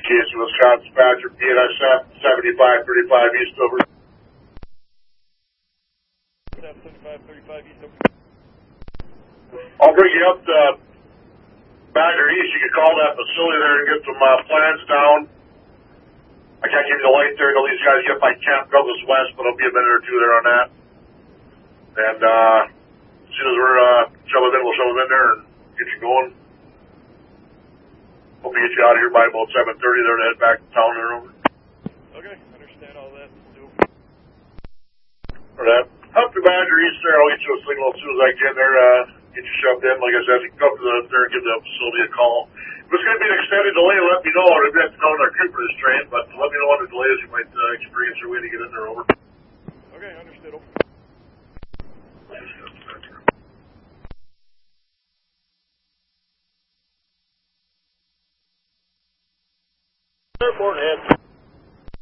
Casey, Wisconsin, Badger, PNS 7535 East over. 7535 East over. I'll bring you up to Badger East. You can call that facility there and get some plans down. I can't give you the light there until these guys get by Camp Douglas West, but it'll be a minute or two there on that. And as soon as we're shove it in, we'll shove it in there and get you going. We'll get you out of here by about 7:30 there to head back to town there. Over. Okay, understand all that. For that. Up to Badger East there, I'll get you a signal as soon as I get there, get you shoved in. Like I said, you can come to there and give the facility a call. If it's going to be an extended delay, let me know. Or if you have to call our crew for this train, but let me know what the delays you might experience your way to get in there. Over. Okay, understood. Over. Airport head.